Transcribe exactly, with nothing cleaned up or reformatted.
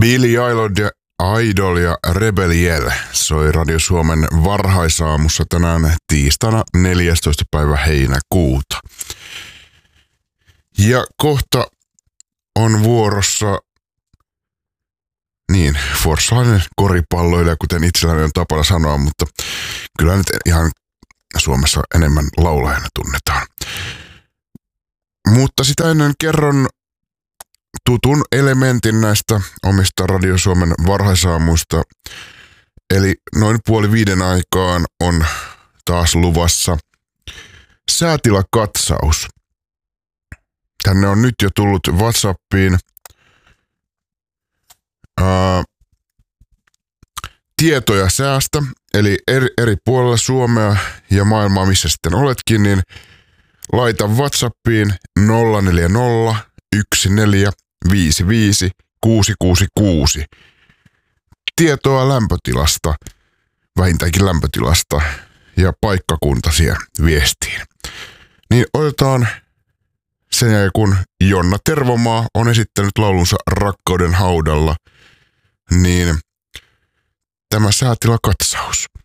Billy Idol ja, Idol ja Rebeliel soi Radio Suomen varhaisaamussa tänään tiistaina neljästoista päivä heinäkuuta. Ja kohta on vuorossa niin, forssalainen koripalloilija, kuten itselläni on tapana sanoa, mutta kyllä nyt ihan Suomessa enemmän laulajana tunnetaan. Mutta sitä ennen kerron tutun elementin näistä omista Radio Suomen varhaisaamuista. Eli noin puoli viiden aikaan on taas luvassa säätilakatsaus. Tänne on nyt jo tullut WhatsAppiin ää, tietoja säästä, eli eri, eri puolilla Suomea ja maailmaa, missä sitten oletkin, niin laita WhatsAppiin nolla neljä nolla yksi neljä viisi viisi kuusi kuusi kuusi tietoa lämpötilasta, vähintäänkin lämpötilasta ja paikkakunta siihen viestiin. Niin otetaan sen jälkeen, kun Jonna Tervomaa on esittänyt laulunsa Rakkauden haudalla, niin tämä säätilakatsaus.